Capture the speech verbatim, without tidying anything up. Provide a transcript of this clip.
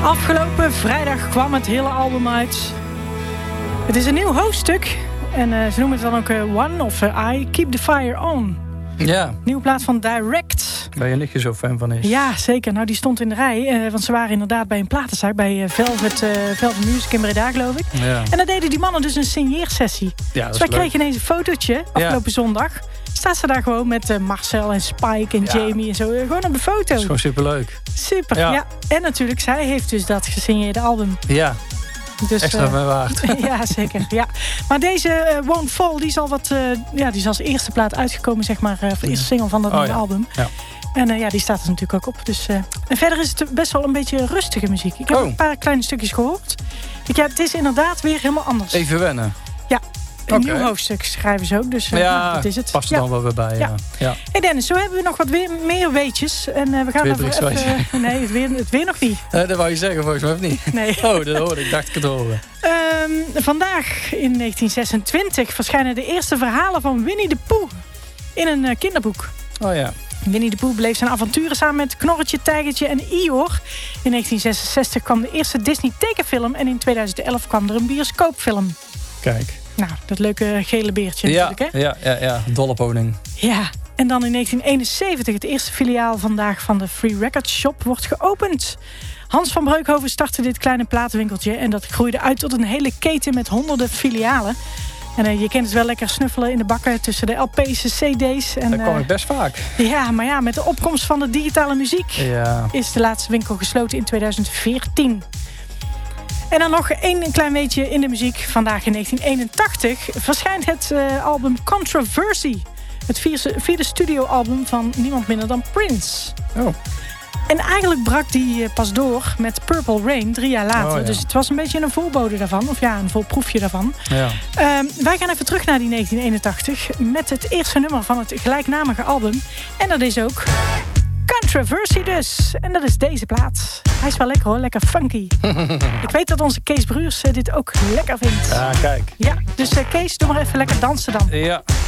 Afgelopen vrijdag kwam het hele album uit. Het is een nieuw hoofdstuk. En uh, ze noemen het dan ook uh, One of uh, I Keep the Fire On. Ja. Nieuwe plaat van Direct. Waar je nichtje zo fan van is. Ja, zeker. Nou, die stond in de rij. Uh, want ze waren inderdaad bij een platenzaak. Bij uh, Velvet, uh, Velvet Music in Breda, geloof ik. Ja. En dan deden die mannen dus een signeersessie. Ja, dus wij leuk. kregen ineens een fotootje. Afgelopen ja. zondag. Staat ze daar gewoon met uh, Marcel en Spike en ja. Jamie en zo. Uh, gewoon op de foto. Dat is gewoon superleuk. Super, ja. ja. En natuurlijk, zij heeft dus dat gesigneerde album. Ja. Dus, extra uh, mee waard. Ja, zeker. Ja. Maar deze uh, Won't Fall, die is al wat, uh, ja, die is als eerste plaat uitgekomen, zeg maar, uh, voor de eerste single van dat oh, nieuwe ja. album. Ja. En uh, ja, die staat er natuurlijk ook op. Dus, uh, en verder is het best wel een beetje rustige muziek. Ik heb oh. een paar kleine stukjes gehoord. Ik, ja, het is inderdaad weer helemaal anders. Even wennen. Ja. Een okay. nieuw hoofdstuk schrijven ze ook. Dus uh, ja, nou, dat is het. past er ja. dan wel weer bij. Ja. Ja. Ja. Hey Dennis, zo hebben we nog wat weer, meer weetjes. En uh, we gaan het even... even uh, nee, het weer, het weer nog niet. Uh, dat wou je zeggen volgens mij, of niet? Nee. Oh, dat hoorde ik. Dacht ik het horen. Um, vandaag in negentien zesentwintig verschijnen de eerste verhalen van Winnie de Pooh in een uh, kinderboek. Oh ja. Winnie de Pooh beleeft zijn avonturen samen met Knorretje, Tijgertje en Eeyore. In negentien zesenzestig kwam de eerste Disney tekenfilm en in tweeduizend elf kwam er een bioscoopfilm. Kijk. Nou, dat leuke gele beertje ja, natuurlijk, hè? Ja, ja, ja. Dolle pony. Ja, en dan in negentien eenenzeventig het eerste filiaal vandaag van de Free Record Shop wordt geopend. Hans van Breukhoven startte dit kleine platenwinkeltje en dat groeide uit tot een hele keten met honderden filialen. En uh, je kent het wel lekker snuffelen in de bakken tussen de L P's en C D's. En, dat kwam uh, ik best vaak. Ja, maar ja, met de opkomst van de digitale muziek ja. is de laatste winkel gesloten in tweeduizend veertien. En dan nog één klein weetje in de muziek. Vandaag in negentien eenentachtig verschijnt het uh, album Controversy. Het vierde, vierde studioalbum van niemand minder dan Prince. Oh. En eigenlijk brak die uh, pas door met Purple Rain drie jaar later. Oh, ja. Dus het was een beetje een voorbode daarvan. Of ja, een voorproefje daarvan. Ja. Uh, wij gaan even terug naar die negentien eenentachtig. Met het eerste nummer van het gelijknamige album. En dat is ook Controversy dus. En dat is deze plaat. Hij is wel lekker hoor, lekker funky. Ik weet dat onze Kees Bruurs uh, dit ook lekker vindt. Ja, kijk. Ja, dus uh, Kees, doe maar even lekker dansen dan. Ja.